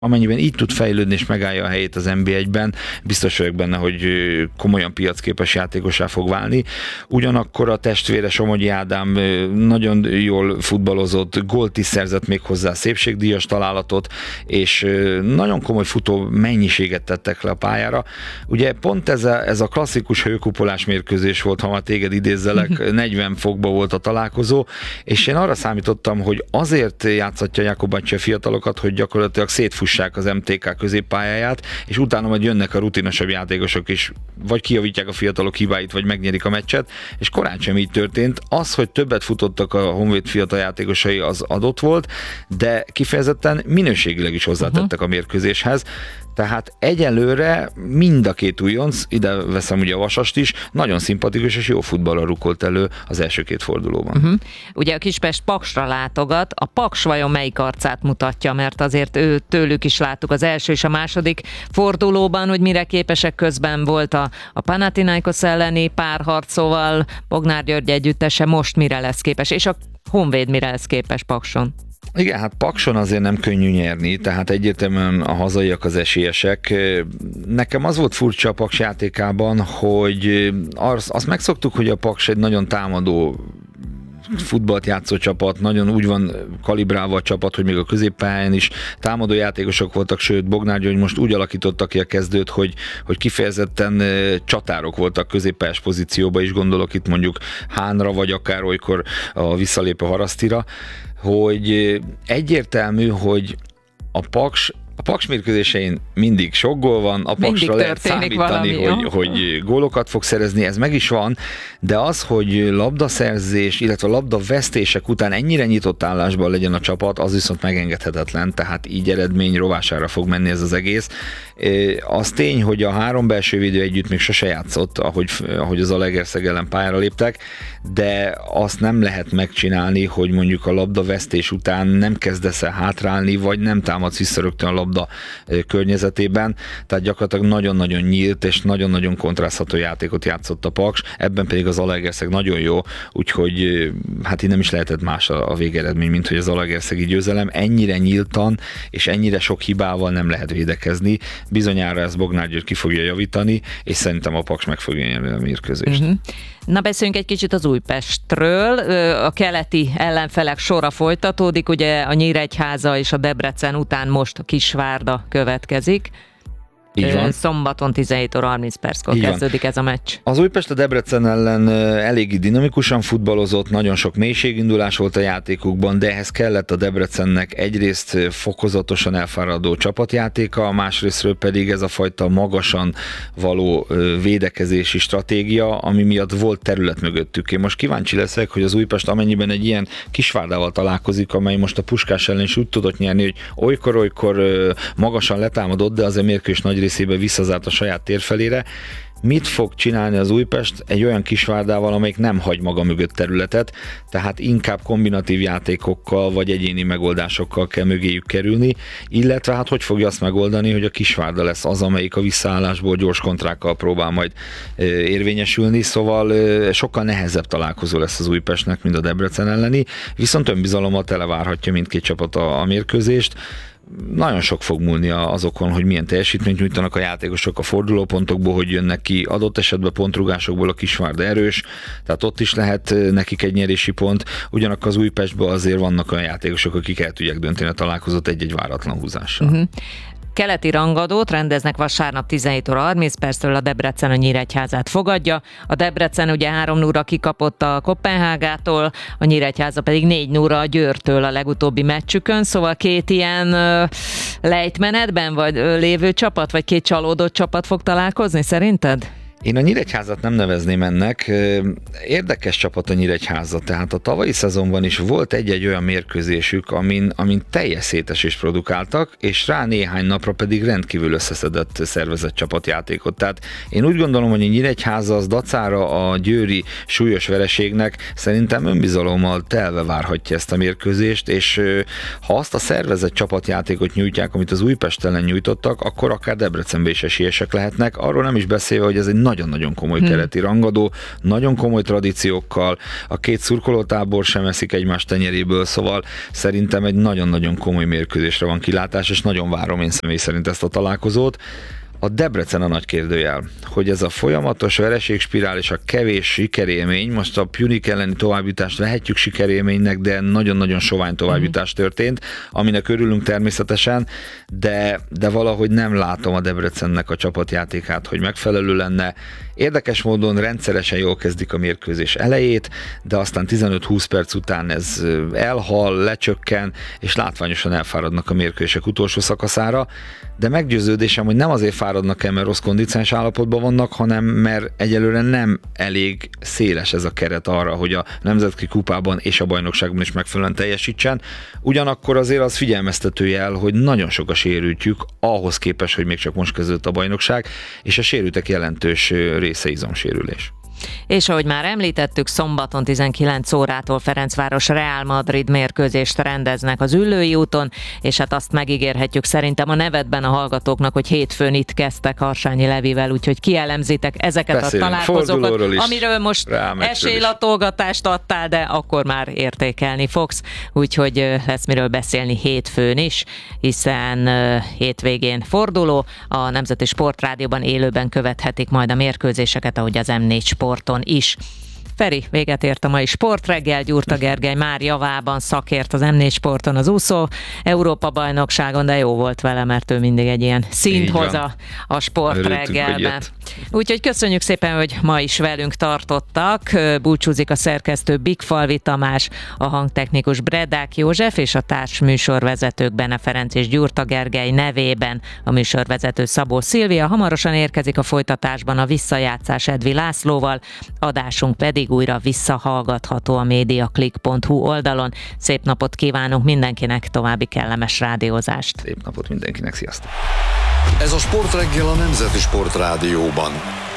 amennyiben így tud fejlődni és megállja a helyét az NB1-ben, biztos vagyok benne, hogy komolyan piacképes játékossá fog válni. Ugyanakkor a testvére Somogyi Ádám nagyon jól futballozott, gólt is szerzett még hozzá, szépségdíjas találatot, és nagyon komoly futó mennyiséget tettek le a pályára. Ugye pont ez a klasszikus hőkupolás mérkőzés volt, ha már téged idézzelek, 40 fokba volt a találkozó, és én arra számítottam, hogy azért játszatja Jakub bácsi a fiatalokat, hogy gyakorlatilag szétfussák az MTK középpályáját, és utána majd jönnek a rutinosabb játékosok is, vagy kijavítják a fiatalok hibáit, vagy megnyerik a meccset, és korán sem így történt. Az, hogy többet futottak a Honvéd fiatal játékosai, az adott volt, de kifejezetten minőségileg is hozzátettek a mérkőzéshez. Tehát egyelőre mind a két újonc, ide veszem ugye a Vasast is, nagyon szimpatikus és jó futballal rukolt elő az első két fordulóban. Ugye a Kispest Paksra látogat, a Paks vajon melyik arcát mutatja, mert azért tőlük is láttuk az első és a második fordulóban, hogy mire képesek, közben volt a Panathinaikos elleni párharc, szóval Bognár György együttese most mire lesz képes, és a Honvéd mire lesz képes Pakson? Igen, hát Pakson azért nem könnyű nyerni, tehát egyértelműen a hazaiak az esélyesek. Nekem az volt furcsa a Paks játékában, hogy azt megszoktuk, hogy a Paks egy nagyon támadó futballt játszó csapat, nagyon úgy van kalibrálva a csapat, hogy még a középpályán is támadó játékosok voltak, sőt Bognár György most úgy alakította ki a kezdőt, hogy kifejezetten csatárok voltak középpályás pozícióba is, gondolok itt mondjuk Hánra, vagy akár olykor a visszalépő Harasztira, hogy egyértelmű, hogy a Paks mérkőzésein mindig sok gól van, a Paksra lehet számítani, hogy gólokat fog szerezni, ez meg is van, de az, hogy labdaszerzés, illetve labdavesztések után ennyire nyitott állásban legyen a csapat, az viszont megengedhetetlen, tehát így eredmény rovására fog menni ez az egész. Az tény, hogy a három belső védő együtt még sose játszott, ahogy az Zalaegerszeg ellen pályára léptek, de azt nem lehet megcsinálni, hogy mondjuk a labdavesztés után nem kezdesz el hátrálni, vagy nem támadsz vissza rögtön a labda környezetében, tehát gyakorlatilag nagyon-nagyon nyílt és nagyon-nagyon kontrasztható játékot játszott a Paks, ebben pedig az Zalaegerszeg nagyon jó, úgyhogy hát így nem is lehetett más a végeredmény, mint hogy az zalaegerszegi győzelem. Ennyire nyíltan és ennyire sok hibával nem lehet védekezni. Bizonyára ezt Bognár György ki fogja javítani, és szerintem a Paks meg fogja nyerni a mérkőzést. Na, beszéljünk egy kicsit az Újpestről. A keleti ellenfelek sora folytatódik, ugye a Nyíregyháza és a Debrecen után most a Kisvárda következik. Így van. Szombaton 17:30 kezdődik ez a meccs. Az Újpest a Debrecen ellen eléggé dinamikusan futballozott, nagyon sok mélységindulás volt a játékukban, de ehhez kellett a Debrecennek egyrészt fokozatosan elfáradó csapatjátéka, másrésztről pedig ez a fajta magasan való védekezési stratégia, ami miatt volt terület mögöttük. Én most kíváncsi leszek, hogy az Újpest amennyiben egy ilyen Kisvárdával találkozik, amely most a Puskás ellen is úgy tudott nyerni, hogy olykor magasan letámadott, de azért mérkőzés nagy részében visszazárt a saját térfelére. Mit fog csinálni az Újpest egy olyan Kisvárdával, amelyik nem hagy maga mögött területet, tehát inkább kombinatív játékokkal vagy egyéni megoldásokkal kell mögéjük kerülni, illetve hát hogy fogja azt megoldani, hogy a Kisvárda lesz az, amelyik a visszaállásból gyors kontrákkal próbál majd érvényesülni, szóval sokkal nehezebb találkozó lesz az Újpestnek, mint a Debrecen elleni, viszont önbizalommal televárhatja mindkét csapat a mérkőzést. Nagyon sok fog múlni azokon, hogy milyen teljesítményt nyújtanak a játékosok a fordulópontokból, hogy jönnek ki adott esetben pontrugásokból a Kisvárda erős, tehát ott is lehet nekik egy nyerési pont, ugyanakkor az Újpestben azért vannak olyan játékosok, akik el tudják dönteni a találkozót egy-egy váratlan húzással. Keleti rangadót rendeznek vasárnap 17:30 a Debrecen a Nyíregyházát fogadja. A Debrecen ugye 3-0-ra kikapott a Koppenhágától, a Nyíregyháza pedig 4-0-ra a Győrtől a legutóbbi meccsükön, szóval két ilyen lejtmenetben vagy lévő csapat, vagy két csalódott csapat fog találkozni szerinted? Én a Nyíregyházat nem nevezném ennek. Érdekes csapat a Nyíregyháza, tehát a tavalyi szezonban is volt egy-egy olyan mérkőzésük, amin teljes szétesést produkáltak, és rá néhány napra pedig rendkívül összeszedett szervezett csapatjátékot. Tehát én úgy gondolom, hogy a Nyíregyháza az dacára a győri súlyos vereségnek szerintem önbizalommal telve várhatja ezt a mérkőzést, és ha azt a szervezett csapatjátékot nyújtják, amit az Újpest ellen nyújtottak, akkor akár Debrecenbe is esélyesek lehetnek. Arról nem is beszélve, hogy ez egy nagyon-nagyon komoly keleti rangadó, nagyon komoly tradíciókkal, a két szurkolótábor sem eszik egymás tenyeréből, szóval szerintem egy nagyon-nagyon komoly mérkőzésre van kilátás, és nagyon várom én személy szerint ezt a találkozót. A Debrecen a nagy kérdőjel, hogy ez a folyamatos vereségspirál és a kevés sikerélmény, most a Pjunik elleni továbbjutást vehetjük sikerélménynek, de nagyon-nagyon sovány továbbjutás történt, aminek örülünk természetesen, de valahogy nem látom a Debrecennek a csapatjátékát, hogy megfelelő lenne. Érdekes módon rendszeresen jól kezdik a mérkőzés elejét, de aztán 15-20 perc után ez elhal, lecsökken, és látványosan elfáradnak a mérkőzések utolsó szakaszára, de meggyőződésem, hogy nem azért fáradnak el, mert rossz kondíciós állapotban vannak, hanem mert egyelőre nem elég széles ez a keret arra, hogy a nemzetközi kupában és a bajnokságban is megfelelően teljesítsen. Ugyanakkor azért az figyelmeztető jel, hogy nagyon sok a sérültjük, ahhoz képest, hogy még csak most kezdődött a bajnokság, és a sérültek jelentős része izomsérülés. És ahogy már említettük, szombaton 19 órától Ferencváros Real Madrid mérkőzést rendeznek az Üllői úton, és hát azt megígérhetjük szerintem a nevedben a hallgatóknak, hogy hétfőn itt kezdtek Harsányi Levivel, úgyhogy kielemzitek ezeket a találkozókat, amiről most esélylatolgatást adtál, de akkor már értékelni fogsz, úgyhogy lesz miről beszélni hétfőn is, hiszen hétvégén forduló, a Nemzeti Sportrádióban élőben követhetik majd a mérkőzéseket, ahogy az M4 Sporton is. Feri, véget ért a mai sportreggel, Gyurta Gergely már javában szakért az M4 Sporton az úszó Európa-bajnokságon, de jó volt vele, mert ő mindig egy ilyen szint hoz a sportreggelben. Úgyhogy köszönjük szépen, hogy ma is velünk tartottak. Búcsúzik a szerkesztő Bigfalvi Tamás, a hangtechnikus Bredák József és a társműsorvezetők Bene Ferenc és Gyurta Gergely nevében a műsorvezető Szabó Szilvia. Hamarosan érkezik a folytatásban a visszajátszás Edvi Lászlóval, adásunk pedig újra visszahallgatható a mediaclick.hu oldalon. Szép napot kívánunk mindenkinek, további kellemes rádiózást. Szép napot mindenkinek, sziasztok! Ez a Sportreggel a Nemzeti Sportrádióban.